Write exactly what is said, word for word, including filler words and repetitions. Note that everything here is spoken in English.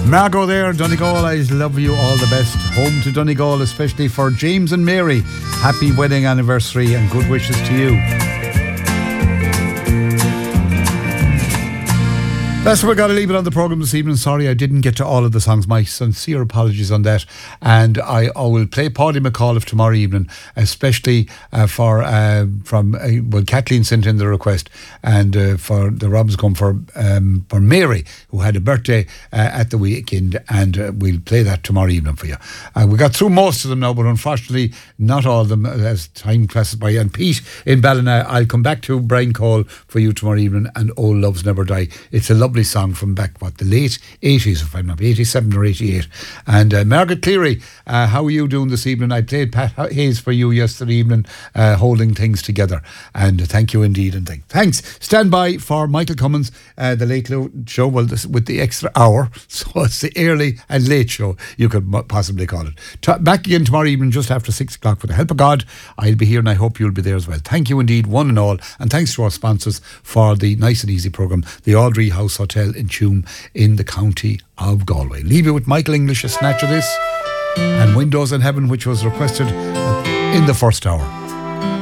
Margot there, Donegal, I love you, all the best. Home to Donegal, especially for James and Mary. Happy wedding anniversary and good wishes to you. That's where we've got to leave it on the programme this evening. Sorry I didn't get to all of the songs. My sincere apologies on that. And I, I will play Paddy McAuliffe tomorrow evening, especially uh, for uh, from uh, well, Kathleen sent in the request, and uh, for the Robs come for um, for Mary, who had a birthday uh, at the weekend, and uh, we'll play that tomorrow evening for you. Uh, we got through most of them now, but unfortunately not all of them as time passes by. And Pete in Ballina, I'll come back to Brian Cole for you tomorrow evening, and Old Loves Never Die. It's a lovely song from back, what, the late eighties, if I'm not eighty-seven or eighty-eight. And uh, Margaret Cleary, uh, how are you doing this evening? I played Pat Hayes for you yesterday evening, uh, Holding Things Together, and uh, thank you indeed. And th- thanks. Stand by for Michael Cummins, uh, the Late Lo- Show, well, this, with the extra hour, so it's the early and late show, you could m- possibly call it. T- back again tomorrow evening just after six o'clock. With the help of God, I'll be here, and I hope you'll be there as well. Thank you indeed, one and all, and thanks to our sponsors for the nice and easy programme, the Audrey House Hotel in Tuam in the county of Galway. Leave you with Michael English, a snatch of this, and Windows in Heaven, which was requested in the first hour.